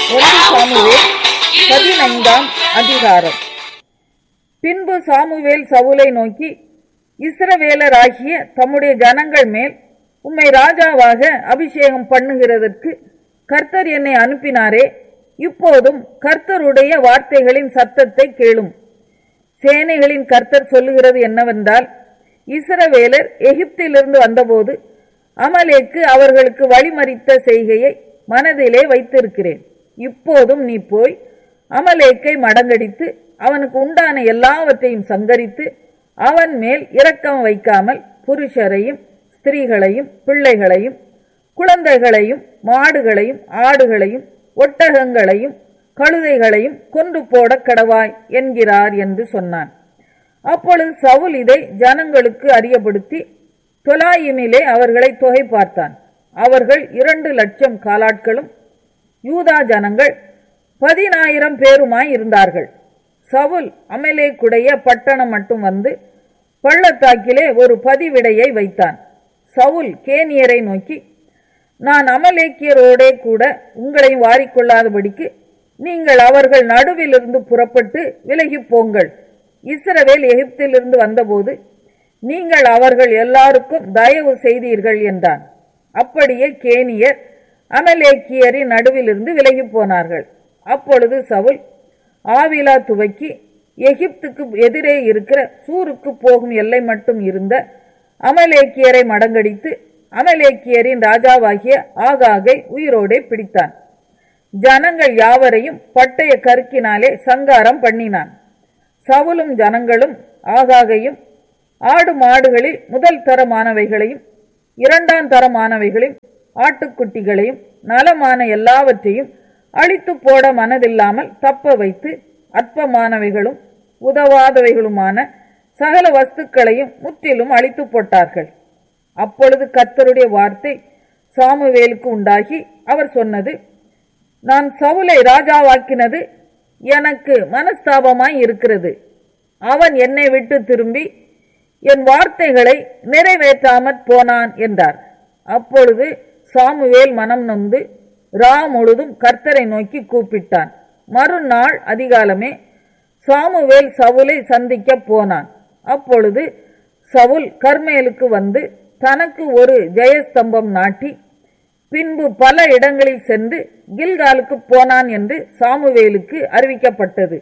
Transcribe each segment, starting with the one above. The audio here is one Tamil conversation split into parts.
ஒன்று சாமுவேல் 15ஆம் அதிகாரம். பின்பு சாமுவேல் சவுலை நோக்கி, இஸ்ரவேலராகிய தம்முடைய ஜனங்கள் மேல் உம்மை ராஜாவாக அபிஷேகம் பண்ணுகிறதற்கு கர்த்தர் என்னை அனுப்பினாரே, இப்போதும் கர்த்தருடைய வார்த்தைகளின் சத்தத்தை கேளும். சேனைகளின் கர்த்தர் சொல்லுகிறது என்னவென்றால், இஸ்ரவேலர் எகிப்திலிருந்து வந்தபோது அமலேக்கு அவர்களுக்கு வழிமறித்த செய்கையை மனதிலே வைத்திருக்கிறேன். இப்போதும் நீ போய் அமலேக்கை மடங்கடித்து அவனுக்கு உண்டான எல்லாவற்றையும் சங்கரித்து அவன் மேல் இரக்கம் வைக்காமல் புருஷரையும் ஸ்திரீகளையும் பிள்ளைகளையும் குழந்தைகளையும் மாடுகளையும் ஆடுகளையும் ஒட்டகங்களையும் கழுதைகளையும் கொன்று போட கடவாய் என்கிறார் என்று சொன்னான். அப்பொழுது சவுல் இதை ஜனங்களுக்கு அறியப்படுத்தி தொலாயிமிலே அவர்களை தொகை பார்த்தான். அவர்கள் 2,00,000 காலாட்களும் யூதா ஜனங்கள் 10,000 பேருமாய் இருந்தார்கள். சவுல் அமலேக்குடைய பட்டணம் மட்டும் வந்து பள்ளத்தாக்கிலே ஒரு பதிவிடையை வைத்தான். சவுல் கேனியரை நோக்கி, நான் அமலேக்கியரோடே கூட உங்களை வாரிக்கொள்ளாதபடிக்கு நீங்கள் அவர்கள் நடுவிலிருந்து புறப்பட்டு விலகி போங்கள். இஸ்ரவேல் எகிப்திலிருந்து வந்தபோது நீங்கள் அவர்கள் எல்லாருக்கும் தயவு செய்தீர்கள் என்றான். அப்படியே கேனியர் அமலேக்கியரின் நடுவிலிருந்து விலகி போனார்கள். அப்பொழுது சவுல் ஆவிலா துவக்கி எகிப்துக்கு எதிரே இருக்கிற சூருக்கு போகும் எல்லை மட்டும் இருந்த அமலேக்கியரை மடங்கடித்து அமலேக்கியரின் ராஜாவாகிய ஆகாகை உயிரோடே பிடித்தான். ஜனங்கள் யாவரையும் பட்டய கருக்கினாலே சங்காரம் பண்ணினான். சவுலும் ஜனங்களும் ஆகாகையும் ஆடு மாடுகளில் முதல் தரமானவைகளையும் 2ஆம் தரமானவைகளையும் ஆட்டுக்குட்டிகளையும் நலமான எல்லாவற்றையும் அழித்து போட மனதில்லாமல் தப்ப வைத்து அற்பமானவைகளும் உதவாதவைகளுமான சகல வஸ்துக்களையும் முற்றிலும் அழித்து போட்டார்கள். அப்பொழுது கர்த்தருடைய வார்த்தை சாமுவேலுக்கு உண்டாகி அவர் சொன்னது, நான் சவுலை ராஜாவாக்கினது எனக்கு மனஸ்தாபமாய் இருக்கிறது. அவன் என்னை விட்டு திரும்பி என் வார்த்தைகளை நிறைவேற்றாமற் போனான் என்றார். அப்பொழுது சாமுவேல் மனம் நொந்து முழுதும் கர்த்தரை நோக்கி கூப்பிட்டான். மறுநாள் அதிகாலமே சாமுவேல் சவுலை சந்திக்க போனான். அப்பொழுது சவுல் கர்மேலுக்கு வந்து தனக்கு ஒரு ஜெயஸ்தம்பம் நாட்டி பின்பு பல இடங்களில் சென்று கில்காலுக்கு போனான் என்று சாமுவேலுக்கு அறிவிக்கப்பட்டது.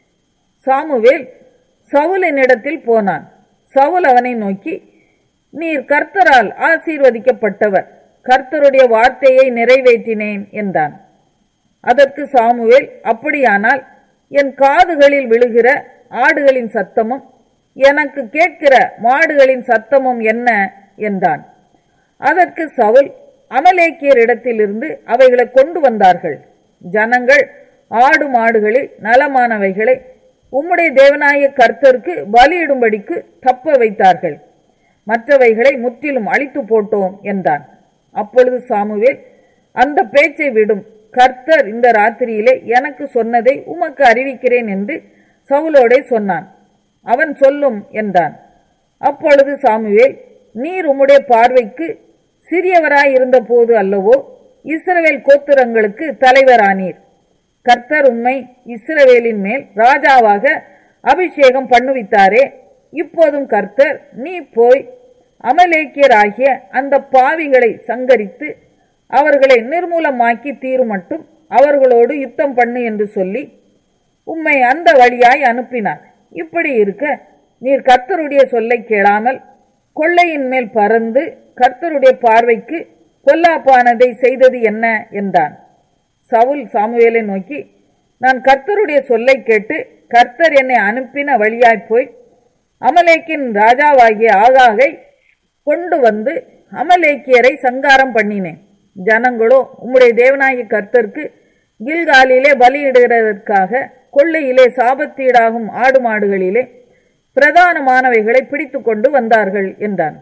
சாமுவேல் சவுலினிடத்தில் போனான். சவுல் அவனை நோக்கி, நீர் கர்த்தரால் ஆசீர்வதிக்கப்பட்டவர், கர்த்தருடைய வார்த்தையை நிறைவேற்றினேன் என்றான். அதற்கு சாமுவேல், அப்படியானால் என் காதுகளில் விழுகிற ஆடுகளின் சத்தமும் எனக்கு கேட்கிற மாடுகளின் சத்தமும் என்ன என்றான். அதற்கு சவுல், அமலேக்கியரிடத்திலிருந்து அவைகளை கொண்டு வந்தார்கள். ஜனங்கள் ஆடு மாடுகளில் நலமானவைகளை உம்முடைய தேவனாய கர்த்தருக்கு பலியிடும்படிக்கு தப்ப வைத்தார்கள், மற்றவைகளை முற்றிலும் அழித்து போட்டோம் என்றான். அப்பொழுது சாமுவேல், அந்த பேச்சை விடும், கர்த்தர் இந்த ராத்திரியிலே எனக்கு சொன்னதை உமக்கு அறிவிக்கிறேன் என்று சவுலோடே சொன்னான். அவன் சொல்லும் என்றான். அப்பொழுது சாமுவேல், நீர் உம்முடைய பார்வைக்கு சிறியவராய் இருந்த போது அல்லவோ இஸ்ரவேல் கோத்திரங்களுக்கு தலைவரானீர். கர்த்தர் உம்மை இஸ்ரவேலின் மேல் ராஜாவாக அபிஷேகம் பண்ணுவித்தாரே. இப்போதும் கர்த்தர், நீ போய் அமலேக்கியராகிய அந்த பாவிகளை சங்கரித்து அவர்களை நிர்மூலமாக்கி தீரும் மட்டும் அவர்களோடு யுத்தம் பண்ணு என்று சொல்லி உம்மை அந்த வழியாய் அனுப்பினார். இப்படி இருக்க நீர் கர்த்தருடைய சொல்லை கேளாமல் கொள்ளையின் மேல் பறந்து கர்த்தருடைய பார்வைக்கு பொல்லாப்பானதை செய்தது என்ன என்றான். சவுல் சாமுவேலை நோக்கி, நான் கர்த்தருடைய சொல்லை கேட்டு கர்த்தர் என்னை அனுப்பின வழியாய் போய் அமலேக்கின் ராஜாவாகிய ஆகாகை கொண்டு வந்து அமலேக்கியரை சங்காரம் பண்ணினேன். ஜனங்களோ உம்முடைய தேவனாகிய கர்த்தருக்கு கில்காலிலே பலியிடுகிறதற்காக கொள்ளையிலே சாபத்தீடாகும் ஆடு மாடுகளிலே பிரதானமானவைகளை பிடித்து கொண்டு வந்தார்கள் என்றான்.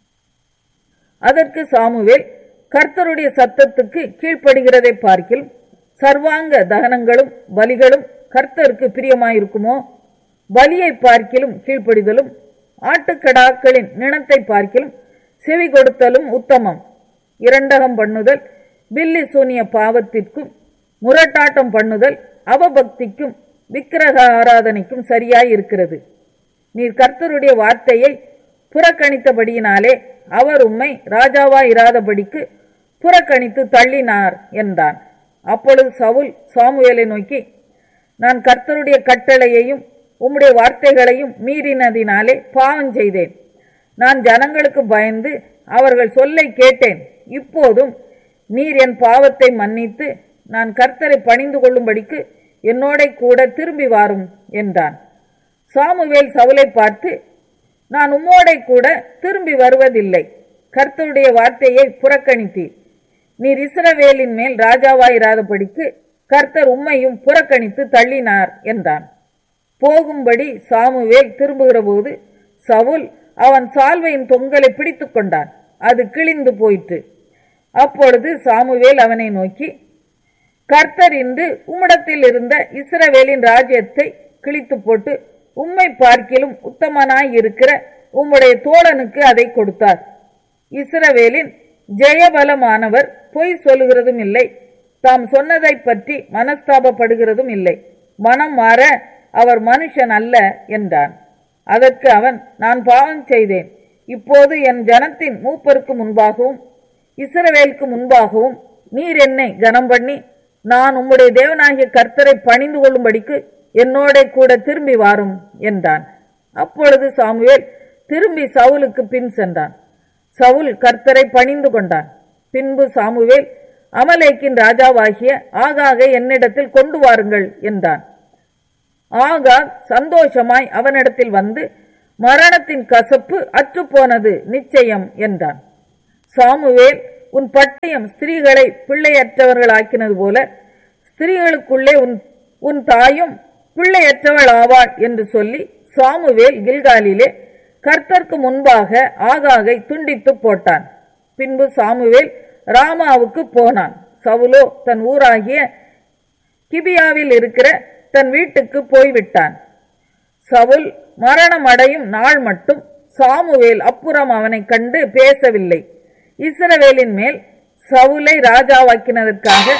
அதற்கு சாமுவேல், கர்த்தருடைய சத்தத்துக்கு கீழ்ப்படுகிறதை பார்க்கிலும் சர்வாங்க தகனங்களும் பலிகளும் கர்த்தருக்கு பிரியமாயிருக்குமோ? பலியை பார்க்கிலும் கீழ்ப்படிதலும் ஆட்டுக்கடாக்களின் நிணத்தை பார்க்கிலும் செவி கொடுத்தலும் உத்தமம். இரண்டகம் பண்ணுதல் பில்லி சூனிய பாவத்திற்கும் முரட்டாட்டம் பண்ணுதல் அவபக்திக்கும் விக்கிரக ஆராதனைக்கும் சரியாய் இருக்கிறது. நீர் கர்த்தருடைய வார்த்தையை புறக்கணித்தபடியினாலே அவர் உம்மை ராஜாவாயிராதபடிக்கு புறக்கணித்து தள்ளினார் என்றான். அப்பொழுது சவுல் சாமுவேலை நோக்கி, நான் கர்த்தருடைய கட்டளையையும் உம்முடைய வார்த்தைகளையும் மீறினதினாலே பாவம் செய்தேன். நான் ஜனங்களுக்கு பயந்து அவர்கள் சொல்லை கேட்டேன். இப்போதும் நீர் என் பாவத்தை மன்னித்து நான் கர்த்தரை பணிந்து கொள்ளும்படிக்கு என்னோட கூட திரும்பி வாரும் என்றான். சாமுவேல் சவுலை பார்த்து, நான் உம்மோட கூட திரும்பி வருவதில்லை. கர்த்தருடைய வார்த்தையை புறக்கணித்தீர். நீர் இஸ்ரவேலின் மேல் ராஜாவாயிராதபடிக்கு கர்த்தர் உம்மையும் புறக்கணித்து தள்ளினார் என்றான். போகும்படி சாமுவேல் திரும்புகிற போது சவுல் அவன் சால்வையின் தொங்கலை பிடித்து கொண்டான். அது கிழிந்து போயிற்று. அப்பொழுது சாமுவேல் அவனை நோக்கி, கர்த்தர் இன்று உம்மிடத்தில் இருந்த இஸ்ரவேலின் ராஜ்யத்தை கிழித்து போட்டு உம்மை பார்க்கிலும் உத்தமனாய் இருக்கிற உம்முடைய தோழனுக்கு அதை கொடுத்தார். இஸ்ரவேலின் ஜெயபலமானவர் பொய் சொல்லுகிறதும் இல்லை, தாம் சொன்னதை பற்றி மனஸ்தாபப்படுகிறதும் இல்லை. மனம் மாற அவர் மனுஷன் அல்ல என்றான். அதற்கு அவன், நான் பாவம் செய்தேன். இப்போது என் ஜனத்தின் மூப்பருக்கு முன்பாகவும் இஸ்ரவேலுக்கு முன்பாகவும் நீர் என்னை கனம் பண்ணி நான் உம்முடைய தேவனாகிய கர்த்தரை பணிந்து கொள்ளும்படிக்கு என்னோட கூட திரும்பி வாரும் என்றான். அப்பொழுது சாமுவேல் திரும்பி சவுலுக்கு பின் சென்றான். சவுல் கர்த்தரை பணிந்து கொண்டான். பின்பு சாமுவேல், அமலேக்கின் ராஜாவாகிய ஆகாகை என்னிடத்தில் கொண்டு வாருங்கள் என்றான். ஆகாக் சந்தோஷமாய் அவனிடத்தில் வந்து, மரணத்தின் கசப்பு அற்றுப்போனது நிச்சயம் என்றான். சாமுவேல், உன் பட்டயம் ஸ்திரீகளை பிள்ளையற்றவர்களாக்கினது போல ஸ்திரீகளுக்குள்ளே உன் தாயும் பிள்ளையற்றவள் ஆவாள் என்று சொல்லி சாமுவேல் கில்காலிலே கர்த்தருக்கு முன்பாக ஆகாகை துண்டித்து போட்டான். பின்பு சாமுவேல் ராமாவுக்கு போனான். சவுலோ தன் ஊராகிய கிபியாவில் இருக்கிற தன் வீட்டுக்கு போய்விட்டான். சவுல் மரணம் அடையும் நாள் மட்டும் சாமுவேல் அப்புறம் அவனை கண்டு பேசவில்லை. இஸ்ரவேலின் மேல் சவுலை ராஜாவாக்கினதற்காக